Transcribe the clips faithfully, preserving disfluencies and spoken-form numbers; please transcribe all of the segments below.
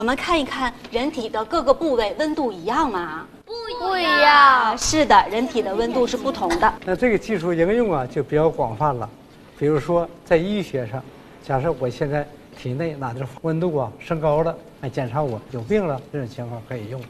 我们看一看人体的各个部位温度一样吗？ 不一样。 是的，人体的温度是不同的。 那这个技术应用啊就比较广泛了，比如说在医学上，假设我现在体内哪地温度啊升高了，来检查我有病了，这种情况可以用。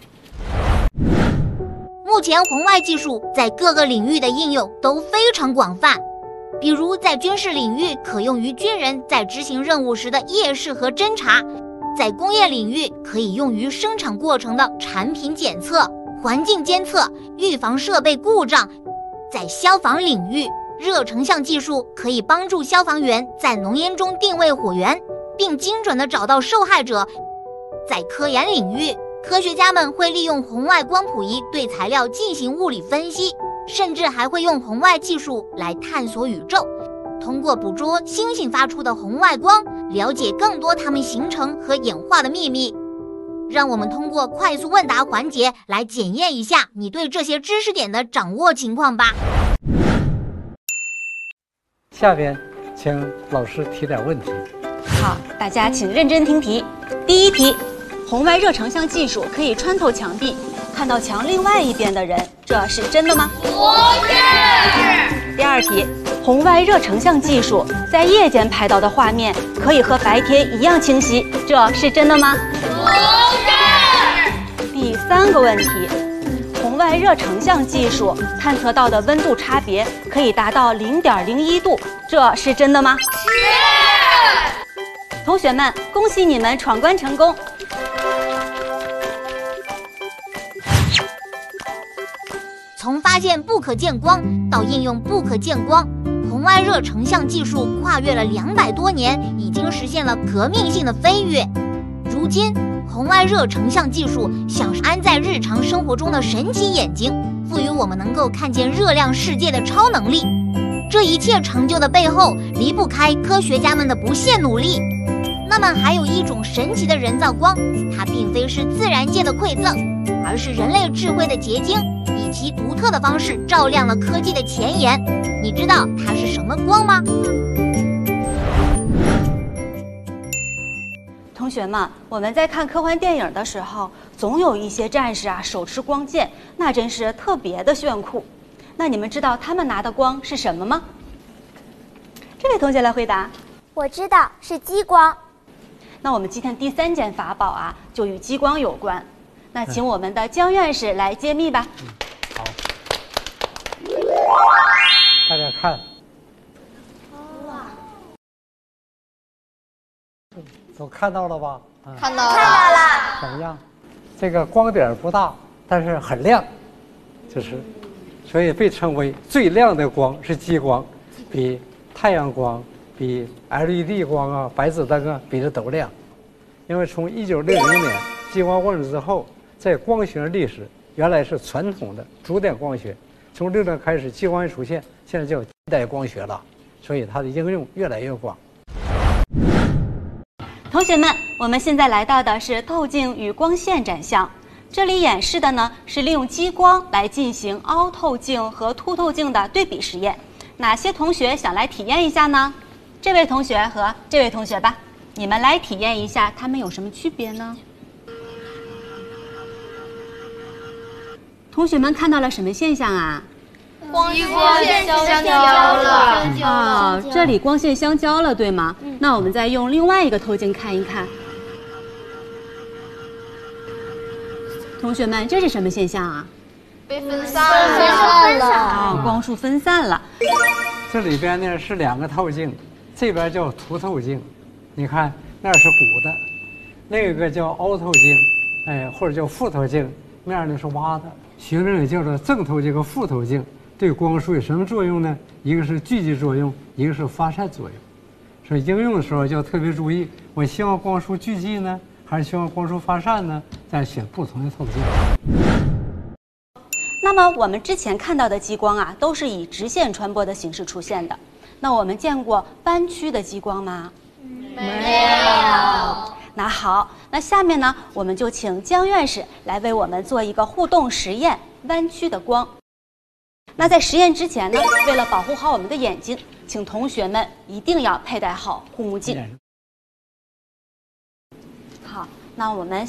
目前红外技术在各个领域的应用都非常广泛，比如在军事领域可用于军人在执行任务时的夜视和侦察，在工业领域可以用于生产过程的产品检测、环境监测、预防设备故障。在消防领域，热成像技术可以帮助消防员在浓烟中定位火源，并精准地找到受害者。在科研领域，科学家们会利用红外光谱仪对材料进行物理分析，甚至还会用红外技术来探索宇宙，通过捕捉星星发出的红外光，了解更多它们形成和演化的秘密。让我们通过快速问答环节来检验一下你对这些知识点的掌握情况吧。 下边请老师提点问题。 好，大家请认真听题。第一题，红外热成像技术可以穿透墙壁，看到墙另外一边的人，这是真的吗？ 不是。 第二题，红外热成像技术在夜间拍到的画面可以和白天一样清晰，这是真的吗？ 不是。 第三个问题，红外热成像技术探测到的温度差别可以达到零点零一度，这是真的吗？ 是。 同学们，恭喜你们闯关成功。 从发现不可见光到应用不可见光，红外热成像技术跨越了两百多年，已经实现了革命性的飞跃。如今，红外热成像技术像是安在日常生活中的神奇眼睛，赋予我们能够看见热量世界的超能力。这一切成就的背后，离不开科学家们的不懈努力。那么，还有一种神奇的人造光，它并非是自然界的馈赠，而是人类智慧的结晶，以其独特的方式照亮了科技的前沿。你知道它是什么光吗？ 同学们，我们在看科幻电影的时候，总有一些战士啊手持光剑，那真是特别的炫酷。那你们知道他们拿的光是什么吗？这位同学来回答。 我知道是激光。 那我们今天第三件法宝啊，就与激光有关。那请我们的姜院士来揭秘吧。 嗯，好，大家看，哇，都看到了吧？啊， 看到了。 看到了。 怎么样？这个光点不大，但是很亮，就是，所以被称为最亮的光是激光，比太阳光、比 L E D 光啊、白炽灯啊比的都亮。因为从一九六零年激光问世之后，在光学历史原来是传统的主点光学，从六零开始激光一出现，现在叫近代光学了，所以它的应用越来越广。 同学们，我们现在来到的是透镜与光线展项，这里演示的呢是利用激光来进行凹透镜和凸透镜的对比实验。哪些同学想来体验一下呢？这位同学和这位同学吧，你们来体验一下，它们有什么区别呢？同学们看到了什么现象啊？ 光线相交了。 啊，这里光线相交了，对吗？嗯、那我们再用另外一个透镜看一看。同学们，这是什么现象啊？ 被分散了。 啊，光束分散了。 这里边呢是两个透镜，这边叫凸透镜，你看那是鼓的，那个叫凹透镜，哎，或者叫复透镜，面呢是挖的。学名也叫做正透镜和负透镜。对光束有什么作用呢？一个是聚集作用，一个是发散作用。所以应用的时候就要特别注意，我希望光束聚集呢，还是希望光束发散呢？再选不同的透镜。 那么我们之前看到的激光啊，都是以直线传播的形式出现的。那我们见过弯曲的激光吗？ 没有。 那好，那下面呢，我们就请姜院士来为我们做一个互动实验——弯曲的光。那在实验之前呢，为了保护好我们的眼睛，请同学们一定要佩戴好护目镜。好，那我们